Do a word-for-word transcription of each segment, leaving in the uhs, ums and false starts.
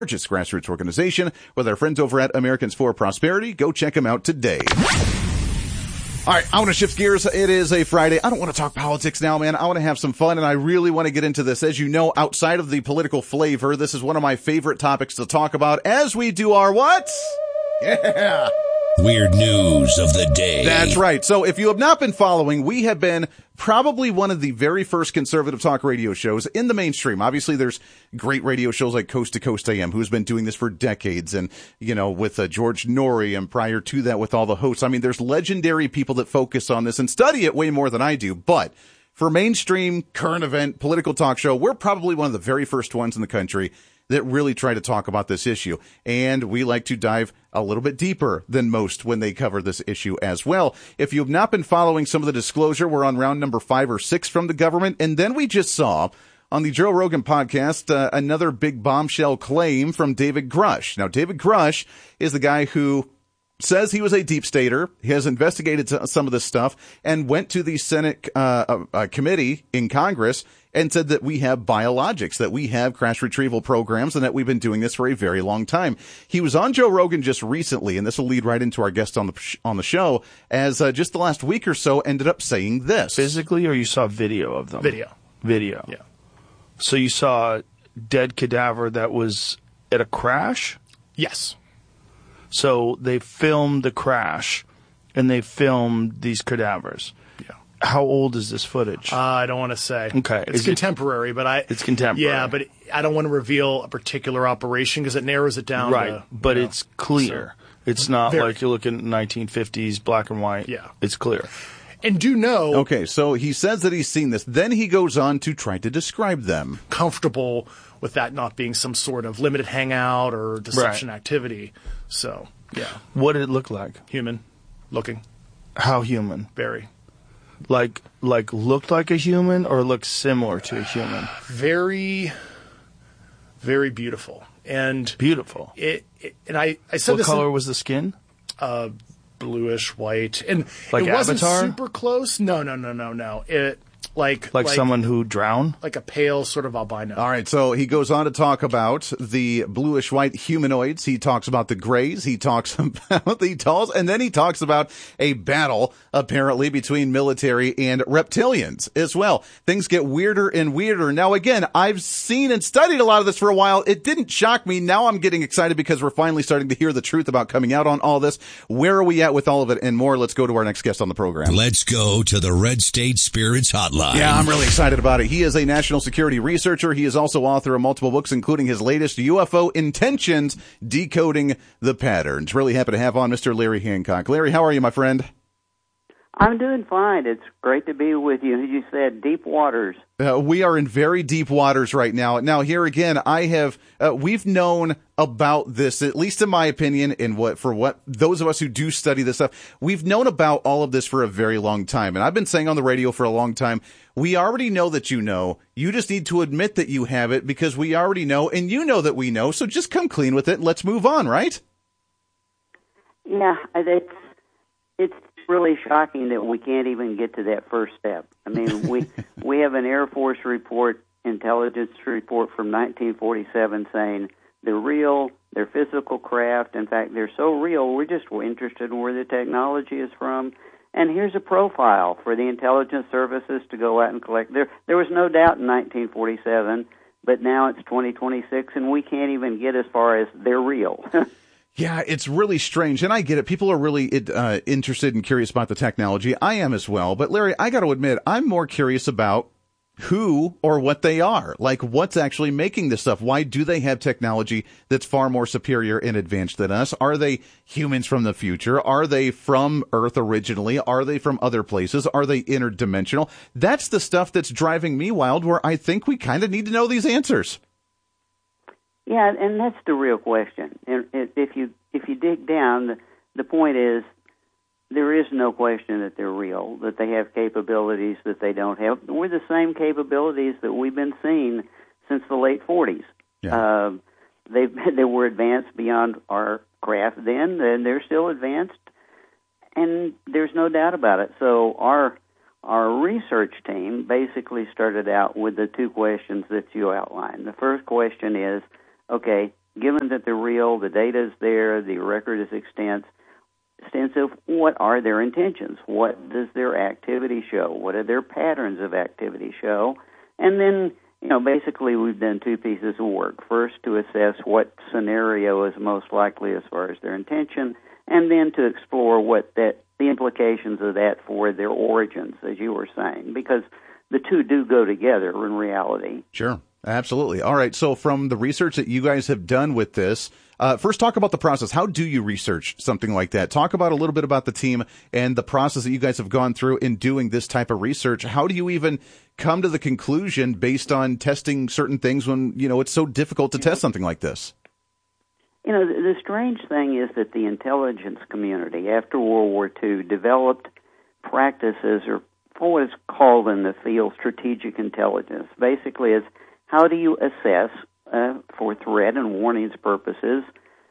largest grassroots organization with our friends over at Americans for Prosperity. Go check them out today. All right, I want to shift gears. It is a Friday. I don't want to talk politics now, man. I want to have some fun, and I really want to get into this. As you know, outside of the political flavor, this is one of my favorite topics to talk about as we do our what? Yeah. Weird news of the day. That's right. So if you have not been following, we have been probably one of the very first conservative talk radio shows in the mainstream. Obviously, there's great radio shows like Coast to Coast A M, who's been doing this for decades. And, you know, with uh, George Norrie, and prior to that with all the hosts. I mean, there's legendary people that focus on this and study it way more than I do. But for mainstream, current event, political talk show, we're probably one of the very first ones in the country that really try to talk about this issue. And we like to dive a little bit deeper than most when they cover this issue as well. If you have not been following some of the disclosure, we're on round number five or six from the government. And then we just saw on the Joe Rogan podcast uh, another big bombshell claim from David Grush. Now, David Grush is the guy who says he was a deep stater. He has investigated some of this stuff and went to the Senate uh, uh, committee in Congress and said that we have biologics, that we have crash retrieval programs, and that we've been doing this for a very long time. He was on Joe Rogan just recently, and this will lead right into our guest on the on the show, as uh, just the last week or so ended up saying this. Physically, or you saw video of them? Video. Video. Yeah. So you saw a dead cadaver that was at a crash? Yes. So they filmed the crash, and they filmed these cadavers. Yeah. How old is this footage? Uh, I don't want to say. Okay. It's Is contemporary, it, but I. It's contemporary. Yeah, but I don't want to reveal a particular operation because it narrows it down. Right. To, but you know, it's clear. so. It's not Very. like you're looking at nineteen fifties black and white. Yeah. It's clear. And do know. Okay, so he says that he's seen this. Then he goes on to try to describe them. Comfortable with that not being some sort of limited hangout or deception Right. activity. So, yeah. What did it look like? Human looking. How human? Very. Like, like looked like a human or looked similar to a human? Very, very beautiful. And Beautiful. it, it and I, I said What this color in, was the skin? uh, bluish white. And Like it wasn't Avatar? super close. No, no, no, no, no. It like Like, someone who drowned? like a pale sort of albino. All right, so he goes on to talk about the bluish-white humanoids. He talks about the grays. He talks about the talls. And then he talks about a battle, apparently, between military and reptilians as well. Things get weirder and weirder. Now, again, I've seen and studied a lot of this for a while. It didn't shock me. Now I'm getting excited because we're finally starting to hear the truth about coming out on all this. Where are we at with all of it and more? Let's go to our next guest on the program. Let's go to the Red State Spirits Hotline. Yeah, I'm really excited about it. He is a national security researcher. He is also author of multiple books, including his latest, U F O Intentions, Decoding the Patterns. Really happy to have on Mister Larry Hancock. Larry, how are you, my friend? I'm doing fine. It's great to be with you. You said deep waters. Uh, we are in very deep waters right now. Now, here again, I have, uh, we've known about this, at least in my opinion, and what, for what, those of us who do study this stuff, we've known about all of this for a very long time. And I've been saying on the radio for a long time, we already know that you know. You just need to admit that you have it because we already know, and you know that we know. So just come clean with it and let's move on, right? Yeah, it's, it's really shocking that we can't even get to that first step. I mean, we we have an Air Force report, intelligence report from nineteen forty-seven saying they're real, they're physical craft. In fact, they're so real, we're just interested in where the technology is from. And here's a profile for the intelligence services to go out and collect. There, there was no doubt in nineteen forty-seven, but now it's twenty twenty-six, and we can't even get as far as they're real. Yeah, it's really strange, and I get it. People are really uh, interested and curious about the technology. I am as well. But, Larry, I got to admit, I'm more curious about who or what they are. Like, what's actually making this stuff? Why do they have technology that's far more superior and advanced than us? Are they humans from the future? Are they from Earth originally? Are they from other places? Are they interdimensional? That's the stuff that's driving me wild, where I think we kind of need to know these answers. Yeah, and that's the real question. And if you if you dig down, the, the point is there is no question that they're real, that they have capabilities that they don't have. We're the same capabilities that we've been seeing since the late forties. Yeah. Uh, they they were advanced beyond our craft then, and they're still advanced, and there's no doubt about it. So our our research team basically started out with the two questions that you outlined. The first question is, okay, given that they're real, the data is there, the record is extensive, extensive, what are their intentions? What does their activity show? What are their patterns of activity show? And then, you know, basically we've done two pieces of work. First, to assess what scenario is most likely as far as their intention, and then to explore what that the implications of that for their origins, as you were saying, because the two do go together in reality. Sure. Absolutely. All right. So from the research that you guys have done with this, uh, first talk about the process. How do you research something like that? Talk about a little bit about the team and the process that you guys have gone through in doing this type of research. How do you even come to the conclusion based on testing certain things when, you know, it's so difficult to test something like this? You know, the, the strange thing is that the intelligence community after World War Two developed practices or for what is called in the field strategic intelligence. Basically, it's how do you assess, uh, for threat and warnings purposes,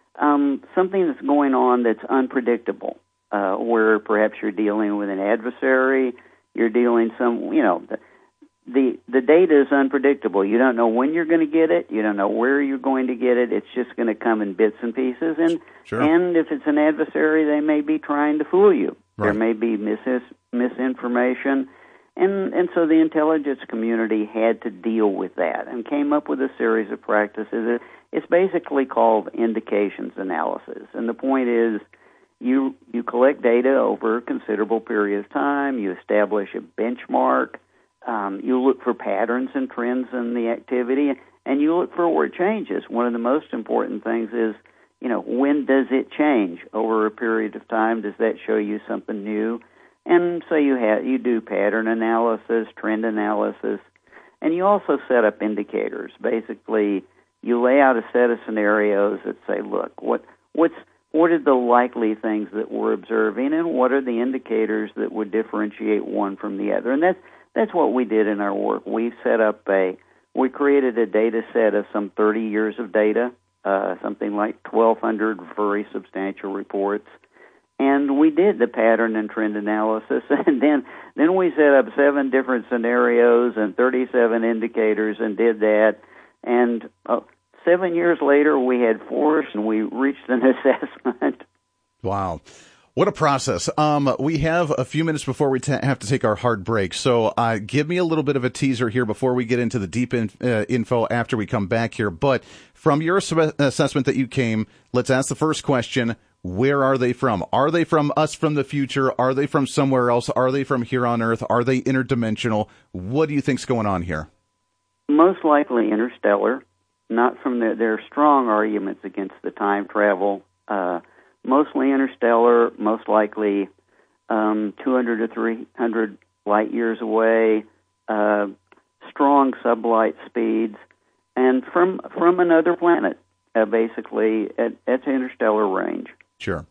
um, something that's going on that's unpredictable, uh, where perhaps you're dealing with an adversary, you're dealing some, you know, the, the the data is unpredictable. You don't know when you're going to get it. You don't know where you're going to get it. It's just going to come in bits and pieces. And sure. and if it's an adversary, they may be trying to fool you. Right. There may be mis- misinformation. And and so the intelligence community had to deal with that and came up with a series of practices. It's basically called indications analysis. And the point is you you collect data over a considerable period of time. You establish a benchmark. Um, you look for patterns and trends in the activity, and you look for where changes. One of the most important things is, you know, when does it change over a period of time? Does that show you something new? And so you have you do pattern analysis, trend analysis, and you also set up indicators. Basically, you lay out a set of scenarios that say, look, what what's what are the likely things that we're observing, and what are the indicators that would differentiate one from the other? And that's that's what we did in our work. We set up a we created a data set of some thirty years of data, uh, something like twelve hundred very substantial reports. And we did the pattern and trend analysis, and then then we set up seven different scenarios and thirty-seven indicators and did that. And uh, seven years later, we had force, and we reached an assessment. Wow. What a process. Um, we have a few minutes before we t- have to take our hard break. So uh, give me a little bit of a teaser here before we get into the deep in- uh, info after we come back here. But from your ass- assessment that you came, let's ask the first question. Where are they from? Are they from us from the future? Are they from somewhere else? Are they from here on Earth? Are they interdimensional? What do you think's going on here? Most likely interstellar, not from the, there are strong arguments against the time travel. Uh, mostly interstellar, most likely um, two hundred to three hundred light years away, uh, strong sublight speeds, and from from another planet, uh, basically at, at the interstellar range. Sure.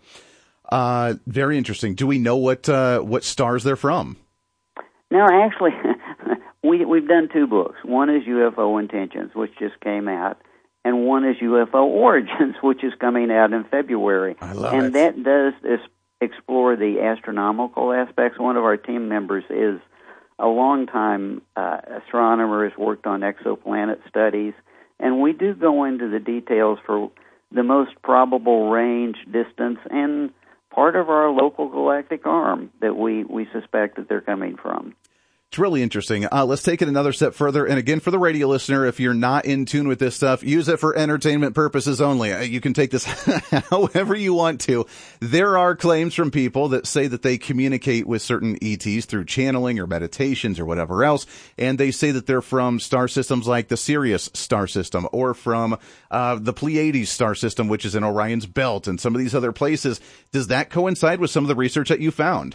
Uh, very interesting. Do we know what uh, what stars they're from? No, actually, we, we've done two books. One is U F O Intentions, which just came out, and one is U F O Origins, which is coming out in February. I love and it. that does this, explore the astronomical aspects. One of our team members is a longtime uh, astronomer, has worked on exoplanet studies, and we do go into the details for the most probable range, distance, and part of our local galactic arm that we, we suspect that they're coming from. It's really interesting. Uh, let's take it another step further. And again, for the radio listener, if you're not in tune with this stuff, use it for entertainment purposes only. Uh, you can take this however you want to. There are claims from people that say that they communicate with certain E Ts through channeling or meditations or whatever else. And they say that they're from star systems like the Sirius star system or from uh, the Pleiades star system, which is in Orion's belt and some of these other places. Does that coincide with some of the research that you found?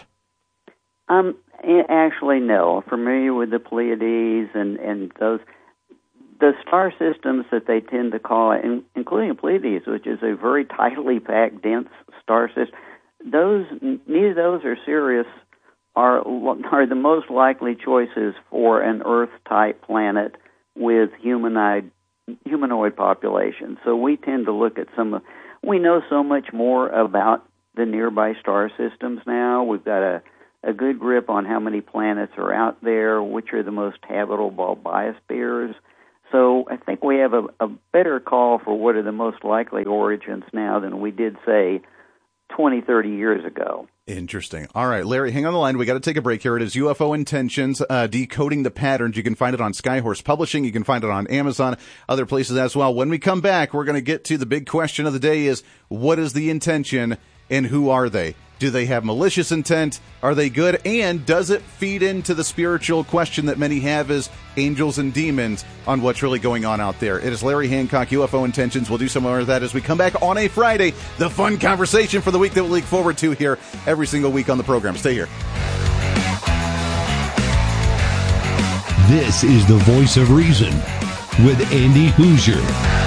Um, actually, no. I'm familiar with the Pleiades and, and those the star systems that they tend to call it, including Pleiades, which is a very tightly packed, dense star system. Those neither of those or Sirius are are the most likely choices for an Earth-type planet with humanoid humanoid population. So we tend to look at some of. We know so much more about the nearby star systems now. We've got a a good grip on how many planets are out there, which are the most habitable biospheres. so I think we have a, a better call for what are the most likely origins now than we did, say, twenty, thirty years ago. Interesting. All right, Larry, hang on the line. We got to take a break here. It is U F O Intentions, uh, Decoding the Patterns. You can find it on Skyhorse Publishing. You can find it on Amazon, other places as well. When we come back, we're going to get to the big question of the day is, what is the intention and who are they? Do they have malicious intent? Are they good? And does it feed into the spiritual question that many have is angels and demons on what's really going on out there? It is Larry Hancock, U F O Intentions. We'll do some more of that as we come back on a Friday. The fun conversation for the week that we'll look forward to here every single week on the program. Stay here. This is the Voice of Reason with Andy Hoosier.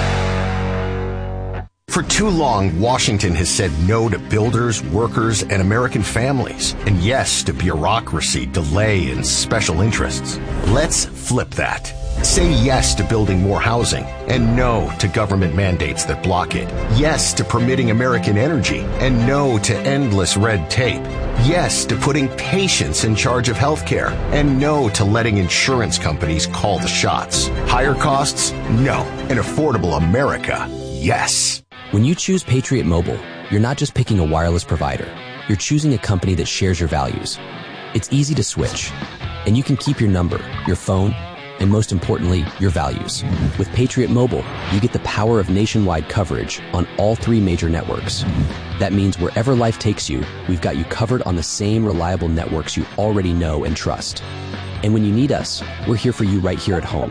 For too long, Washington has said no to builders, workers, and American families, and yes to bureaucracy, delay, and special interests. Let's flip that. Say yes to building more housing, and no to government mandates that block it. Yes to permitting American energy, and no to endless red tape. Yes to putting patients in charge of healthcare, and no to letting insurance companies call the shots. Higher costs? No. An affordable America? Yes. When you choose Patriot Mobile, you're not just picking a wireless provider. You're choosing a company that shares your values. It's easy to switch, and you can keep your number, your phone, and most importantly, your values. With Patriot Mobile, you get the power of nationwide coverage on all three major networks. That means wherever life takes you, we've got you covered on the same reliable networks you already know and trust. And when you need us, we're here for you right here at home.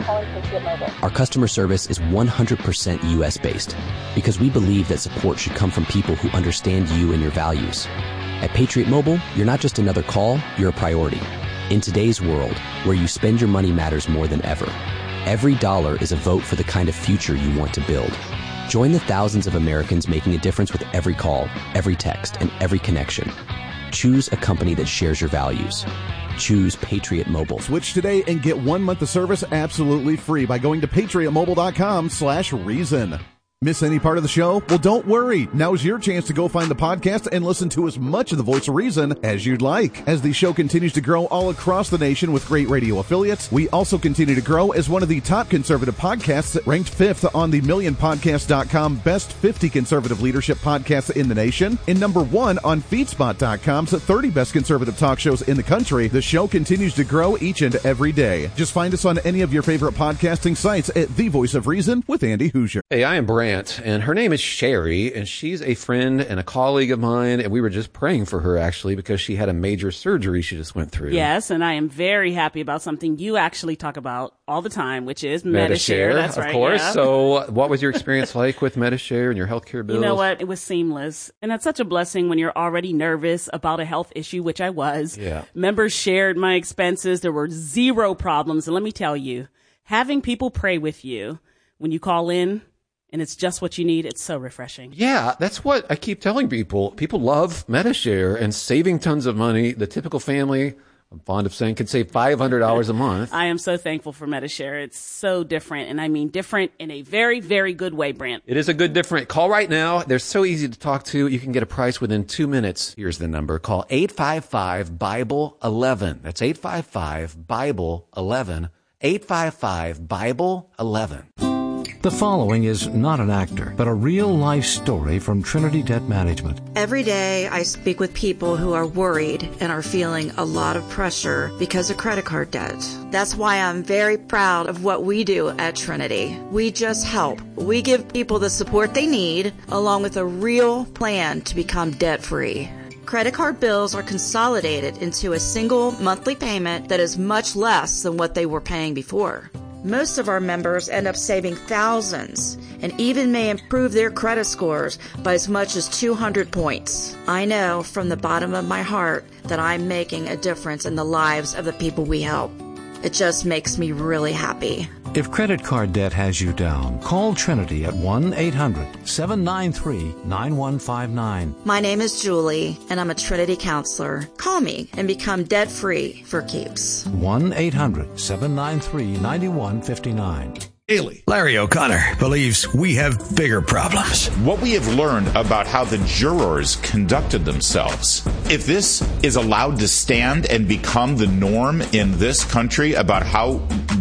Our customer service is one hundred percent U S based because we believe that support should come from people who understand you and your values. At Patriot Mobile, you're not just another call, you're a priority. In today's world, where you spend your money matters more than ever, every dollar is a vote for the kind of future you want to build. Join the thousands of Americans making a difference with every call, every text, and every connection. Choose a company that shares your values. Choose Patriot Mobile. Switch today and get one month of service absolutely free by going to patriotmobile.com slash reason. Miss any part of the show? Well, don't worry. Now's your chance to go find the podcast and listen to as much of the Voice of Reason as you'd like. As the show continues to grow all across the nation with great radio affiliates, we also continue to grow as one of the top conservative podcasts, ranked fifth on the million podcast dot com Best fifty Conservative Leadership Podcasts in the nation, and number one on feedspot dot com's thirty Best Conservative Talk Shows in the country. The show continues to grow each and every day. Just find us on any of your favorite podcasting sites at The Voice of Reason with Andy Hoosier. Hey, I am Brand. And her name is Sherry, and she's a friend and a colleague of mine, and we were just praying for her, actually, because she had a major surgery she just went through. Yes, and I am very happy about something you actually talk about all the time, which is Medi-Share. That's of right, course. yeah. So what was your experience like with Medi-Share and your healthcare bills? You know what? It was seamless. And that's such a blessing when you're already nervous about a health issue, which I was. Yeah. Members shared my expenses. There were zero problems. And let me tell you, having people pray with you when you call in, and it's just what you need. It's so refreshing. Yeah, that's what I keep telling people. People love Medi-Share and saving tons of money. The typical family, I'm fond of saying, can save five hundred dollars a month. I am so thankful for Medi-Share. It's so different, and I mean different in a very, very good way, Brant. It is a good different. Call right now. They're so easy to talk to. You can get a price within two minutes. Here's the number. Call eight five five, Bible eleven. That's eight five five, Bible eleven. eight five five, Bible eleven. The following is not an actor, but a real-life story from Trinity Debt Management. Every day I speak with people who are worried and are feeling a lot of pressure because of credit card debt. That's why I'm very proud of what we do at Trinity. We just help. We give people the support they need, along with a real plan to become debt-free. Credit card bills are consolidated into a single monthly payment that is much less than what they were paying before. Most of our members end up saving thousands and even may improve their credit scores by as much as two hundred points. I know from the bottom of my heart that I'm making a difference in the lives of the people we help. It just makes me really happy. If credit card debt has you down, call Trinity at one eight hundred, seven nine three, nine one five nine. My name is Julie, and I'm a Trinity counselor. Call me and become debt-free for keeps. one eight hundred, seven nine three, nine one five nine. Daily. Larry O'Connor believes we have bigger problems. What we have learned about how the jurors conducted themselves, if this is allowed to stand and become the norm in this country about how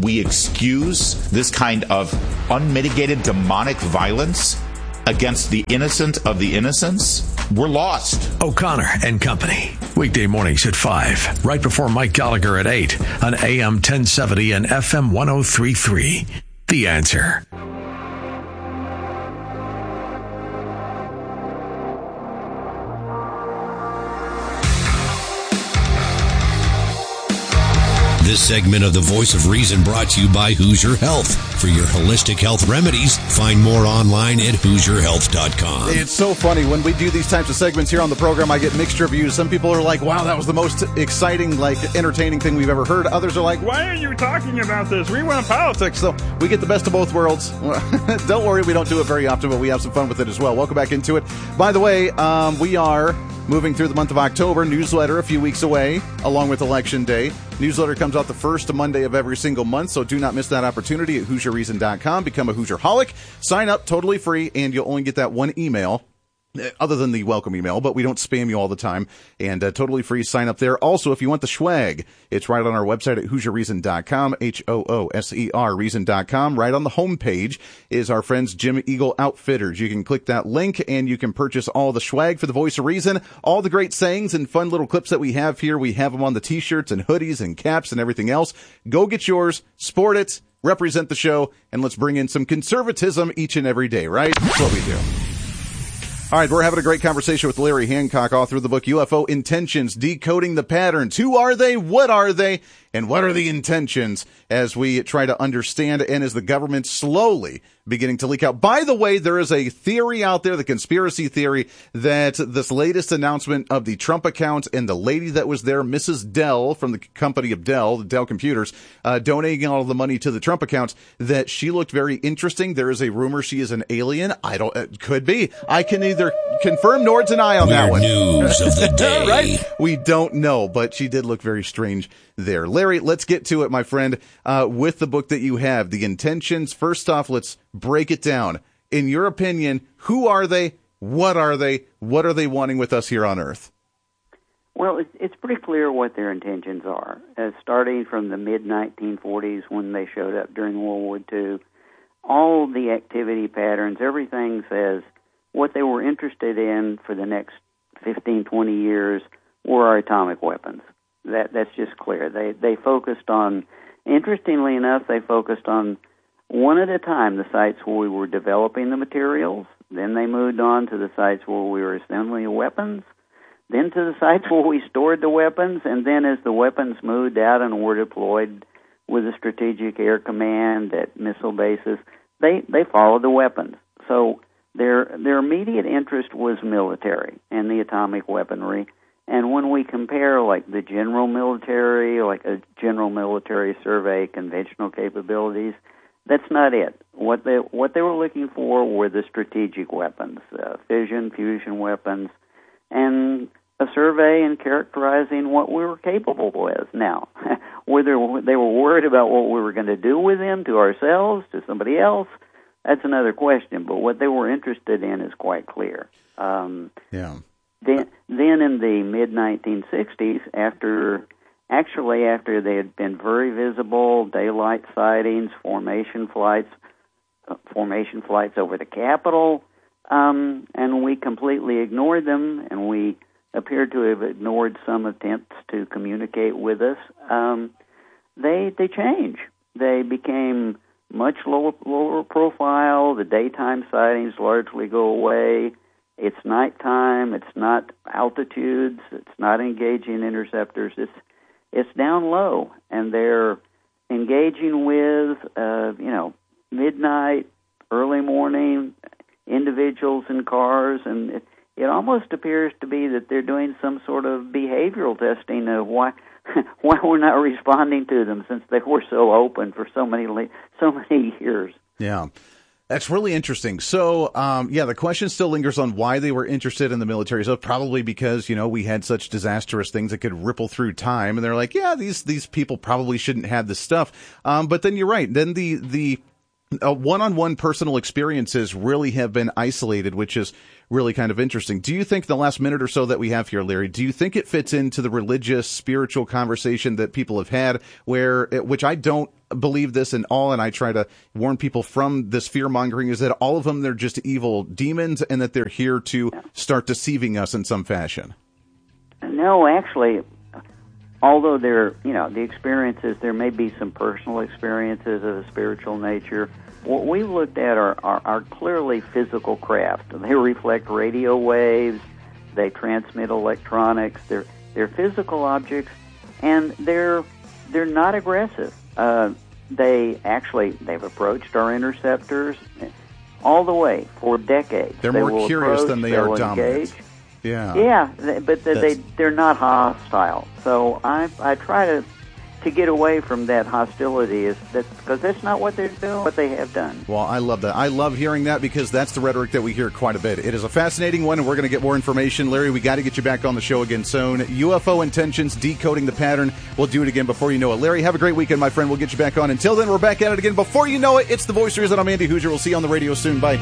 we excuse this kind of unmitigated demonic violence against the innocent of the innocents, we're lost. O'Connor and Company. Weekday mornings at five, right before Mike Gallagher at eight on A M ten seventy and F M ten thirty-three. The Answer. This segment of the Voice of Reason brought to you by Hoosier Health. For your holistic health remedies, find more online at hoosier health dot com. It's so funny. When we do these types of segments here on the program, I get mixed reviews. Some people are like, wow, that was the most exciting, like, entertaining thing we've ever heard. Others are like, why are you talking about this? We want politics. So we get the best of both worlds. Don't worry, we don't do it very often, but we have some fun with it as well. Welcome back into it. By the way, um, we are moving through the month of October. Newsletter a few weeks away, along with Election Day. Newsletter comes out the first Monday of every single month, so do not miss that opportunity at hoosier reason dot com. Become a Hoosier-holic. Sign up totally free, and you'll only get that one email, other than the welcome email, but we don't spam you all the time, and uh, totally free. Sign up there. Also, if you want the swag, it's right on our website at hoosier reason dot com, H O O S E R, reason dot com. Right on the homepage is our friends Jim Eagle Outfitters. You can click that link, and you can purchase all the swag for the Voice of Reason. All the great sayings and fun little clips that we have here, we have them on the T-shirts and hoodies and caps and everything else. Go get yours, sport it, represent the show, and let's bring in some conservatism each and every day, right? That's what we do. All right, we're having a great conversation with Larry Hancock, author of the book U F O Intentions, Decoding the Patterns. Who are they? What are they? And what are the intentions as we try to understand and as the government slowly beginning to leak out? By the way, there is a theory out there, the conspiracy theory, that this latest announcement of the Trump account and the lady that was there, Missus Dell from the company of Dell, Dell Computers, uh, donating all the money to the Trump account, that she looked very interesting. There is a rumor she is an alien. I don't, it could be. I can neither confirm nor deny on that one. News of the day. Right? We don't know, but she did look very strange there. Larry, let's get to it, my friend, uh, with the book that you have, The Intentions. First off, let's break it down. In your opinion, who are they? What are they? What are they wanting with us here on Earth? Well, it's, it's pretty clear what their intentions are. Uh, starting from the mid nineteen forties when they showed up during World War Two, all the activity patterns, everything says what they were interested in for the next fifteen, twenty years were our atomic weapons. That that's just clear. They they focused on, interestingly enough, they focused on one at a time the sites where we were developing the materials. Then they moved on to the sites where we were assembling the weapons. Then to the sites where we stored the weapons. And then as the weapons moved out and were deployed with a Strategic Air Command at missile bases, they they followed the weapons. So their their immediate interest was military and the atomic weaponry. And when we compare, like, the general military, like a general military survey, conventional capabilities, that's not it. What they what they were looking for were the strategic weapons, uh, fission, fusion weapons, and a survey and characterizing what we were capable with. Now, whether they were worried about what we were going to do with them to ourselves, to somebody else, that's another question. But what they were interested in is quite clear. Um, yeah. Then, then in the mid nineteen sixties, after actually after they had been very visible daylight sightings, formation flights, uh, formation flights over the Capitol, um, and we completely ignored them, and we appeared to have ignored some attempts to communicate with us. Um, they they change. They became much lower lower profile. The daytime sightings largely go away. It's nighttime. It's not altitudes. It's not engaging interceptors. It's it's down low, and they're engaging with uh, you know midnight, early morning individuals in cars, and it, it almost appears to be that they're doing some sort of behavioral testing of why why we're not responding to them since they were so open for so many so many years. Yeah. That's really interesting. So, um, yeah, the question still lingers on why they were interested in the military. So probably because, you know, we had such disastrous things that could ripple through time. And they're like, yeah, these, these people probably shouldn't have this stuff. Um, but then you're right. Then the, the Uh, one-on-one personal experiences really have been isolated, which is really kind of interesting. Do you think the last minute or so that we have here, Larry, do you think it fits into the religious, spiritual conversation that people have had, where, which I don't believe this in all, and I try to warn people from this fear-mongering, is that all of them, they're just evil demons and that they're here to start deceiving us in some fashion? No, actually, although there, you know, the experiences, there may be some personal experiences of a spiritual nature. What we've looked at are, are, are clearly physical craft. They reflect radio waves, they transmit electronics, they're they're physical objects, and they're they're not aggressive. Uh, they actually they've approached our interceptors all the way for decades. They're they more curious approach, than they are dominant. Engage. Yeah, yeah, they, but they, they they're not hostile. So I I try to to get away from that hostility, is that because that's not what they're doing, what they have done. Well, I love that. I love hearing that because that's the rhetoric that we hear quite a bit. It is a fascinating one, and we're going to get more information. Larry, we got to get you back on the show again soon. U F O intentions, decoding the pattern. We'll do it again before you know it. Larry, have a great weekend, my friend. We'll get you back on. Until then, we're back at it again. Before you know it, it's the Voice of Reason. I'm Andy Hoosier. We'll see you on the radio soon. Bye.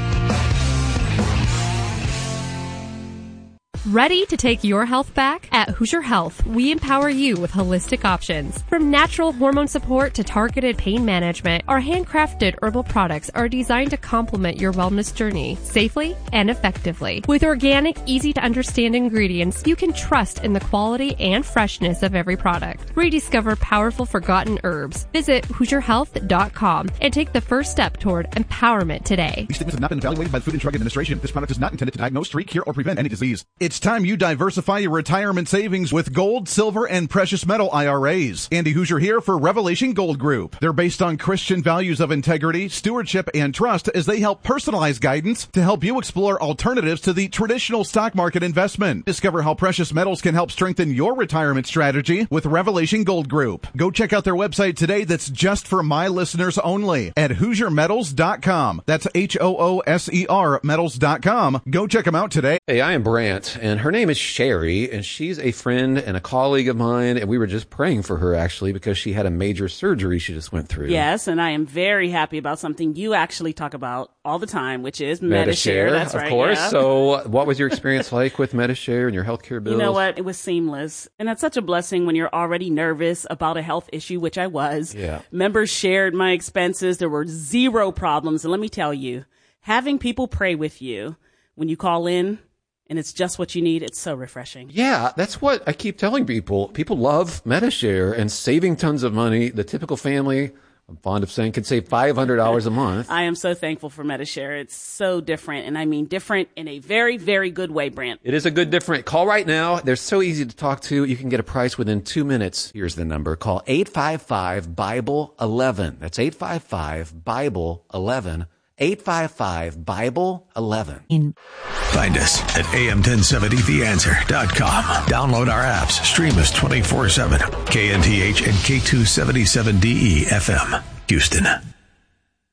Ready to take your health back? At Hoosier Health, we empower you with holistic options. From natural hormone support to targeted pain management, our handcrafted herbal products are designed to complement your wellness journey safely and effectively. With organic, easy-to-understand ingredients, you can trust in the quality and freshness of every product. Rediscover powerful forgotten herbs. Visit Hoosier Health dot com and take the first step toward empowerment today. These statements have not been evaluated by the Food and Drug Administration. This product is not intended to diagnose, treat, cure, or prevent any disease. It's time you diversify your retirement savings with gold, silver, and precious metal I R As. Andy Hoosier here for Revelation Gold Group. They're based on Christian values of integrity, stewardship, and trust as they help personalize guidance to help you explore alternatives to the traditional stock market investment. Discover how precious metals can help strengthen your retirement strategy with Revelation Gold Group. Go check out their website today that's just for my listeners only at Hoosier Metals dot com. That's H O O S E R Metals dot com. Go check them out today. Hey, I am Brant, and her name is Sherry, and she's a friend and a colleague of mine, and we were just praying for her, actually, because she had a major surgery she just went through. Yes, and I am very happy about something you actually talk about all the time, which is Medi-Share. That's of right, course. yeah. So what was your experience like with Medi-Share and your healthcare bills? You know what? It was seamless. And that's such a blessing when you're already nervous about a health issue, which I was. Yeah. Members shared my expenses. There were zero problems. And let me tell you, having people pray with you when you call in, and it's just what you need, it's so refreshing. Yeah, that's what I keep telling people. People love Medi-Share and saving tons of money. The typical family, I'm fond of saying, can save five hundred dollars a month. I am so thankful for Medi-Share. It's so different, and I mean different in a very, very good way, Brant. It is a good different. Call right now. They're so easy to talk to. You can get a price within two minutes. Here's the number. Call eight five five, Bible eleven. That's eight five five, Bible eleven. eight five five, Bible eleven. Find us at A M ten seventy the answer dot com. Download our apps. Stream us twenty-four seven. K N T H and K two seventy-seven D E F M, Houston.